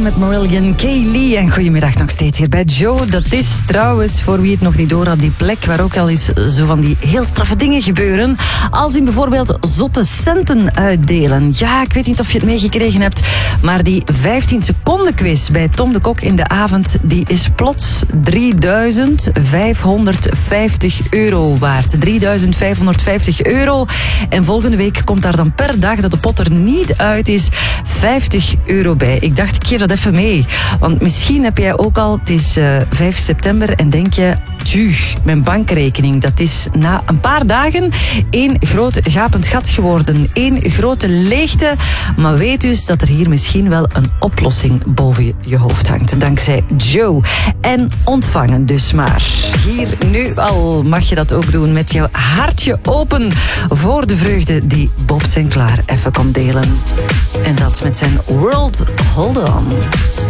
met Marillion Kaylee. En goedemiddag nog steeds hier bij Joe. Dat is trouwens, voor wie het nog niet door had, die plek waar ook al eens zo van die heel straffe dingen gebeuren. Als in bijvoorbeeld zotte centen uitdelen. Ja, ik weet niet of je het meegekregen hebt, maar die 15 seconden quiz bij Tom de Kok in de avond, die is plots €3.550 waard. €3.550. En volgende week komt daar dan per dag dat de pot er niet uit is €50 bij. Ik dacht, ik keer dat even mee. Want misschien heb jij ook al, het is 5 september en denk je, mijn bankrekening, dat is na een paar dagen één groot gapend gat geworden. Eén grote leegte. Maar weet dus dat er hier misschien wel een oplossing boven je hoofd hangt. Dankzij Joe. En ontvangen dus maar. Hier nu al mag je dat ook doen met jouw hartje open voor de vreugde die Bob Sinclair even komt delen. En dat met zijn World Hold On.